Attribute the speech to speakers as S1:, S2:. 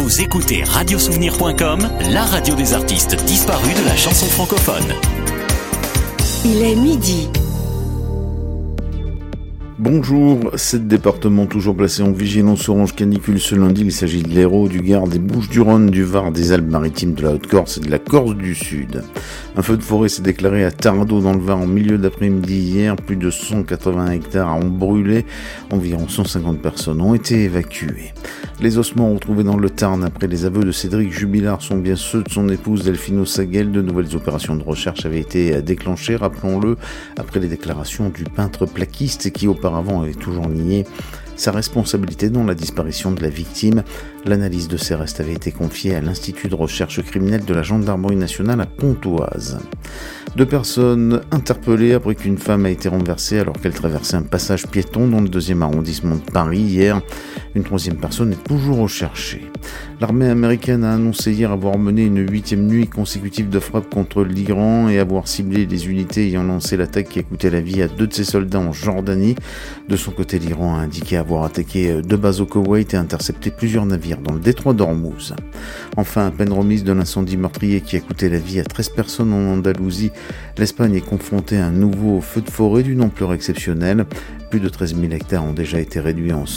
S1: Vous écoutez radiosouvenir.com, la radio des artistes disparus de la chanson francophone.
S2: Il est midi.
S3: Bonjour, 7 départements toujours placés en vigilance orange canicule ce lundi. Il s'agit de l'Hérault, du Gard, des Bouches-du-Rhône, du Var, des Alpes-Maritimes, de la Haute-Corse et de la Corse du Sud. Un feu de forêt s'est déclaré à Tarado dans le Var en milieu d'après-midi hier. Plus de 180 hectares ont brûlé. Environ 150 personnes ont été évacuées. Les ossements retrouvés dans le Tarn après les aveux de Cédric Jubilard sont bien ceux de son épouse Delphine Saguel. De nouvelles opérations de recherche avaient été déclenchées, rappelons-le, après les déclarations du peintre plaquiste qui auparavant avait toujours nié sa responsabilité dans la disparition de la victime. L'analyse de ces restes avait été confiée à l'Institut de recherche criminelle de la Gendarmerie nationale à Pontoise. 2 personnes interpellées après qu'une femme a été renversée alors qu'elle traversait un passage piéton dans le 2e arrondissement de Paris hier. Une 3e personne est toujours recherchée. L'armée américaine a annoncé hier avoir mené une 8e nuit consécutive de frappe contre l'Iran et avoir ciblé les unités ayant lancé l'attaque qui a coûté la vie à 2 de ses soldats en Jordanie. De son côté, l'Iran a indiqué avoir attaqué 2 bases au Koweït et intercepté plusieurs navires dans le détroit d'Ormuz. Enfin, à peine remise de l'incendie meurtrier qui a coûté la vie à 13 personnes en Andalousie, l'Espagne est confrontée à un nouveau feu de forêt d'une ampleur exceptionnelle. Plus de 13 000 hectares ont déjà été réduits en